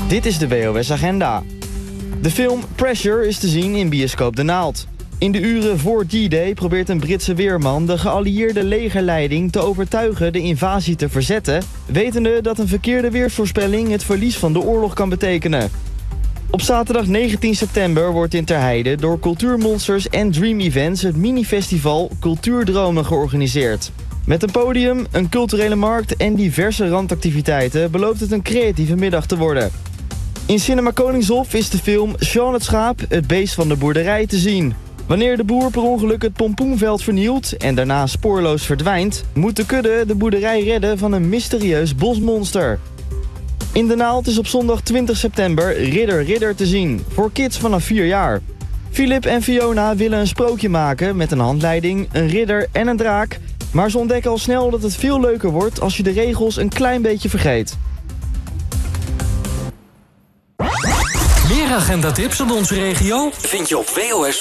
Dit is de WOS Agenda. De film Pressure is te zien in bioscoop De Naald. In de uren voor D-Day probeert een Britse weerman de geallieerde legerleiding te overtuigen de invasie te verzetten, wetende dat een verkeerde weersvoorspelling het verlies van de oorlog kan betekenen. Op zaterdag 19 september wordt in Ter Heide door Cultuurmonsters en Dream Events het minifestival Cultuurdromen georganiseerd. Met een podium, een culturele markt en diverse randactiviteiten belooft het een creatieve middag te worden. In Cinema Koningshof is de film Sean het Schaap, het beest van de boerderij te zien. Wanneer de boer per ongeluk het pompoenveld vernielt en daarna spoorloos verdwijnt, moet de kudde de boerderij redden van een mysterieus bosmonster. In De Naald is op zondag 20 september Ridder te zien, voor kids vanaf 4 jaar. Philip en Fiona willen een sprookje maken met een handleiding, een ridder en een draak, maar ze ontdekken al snel dat het veel leuker wordt als je de regels een klein beetje vergeet. Meer agendatips uit onze regio vind je op WOS.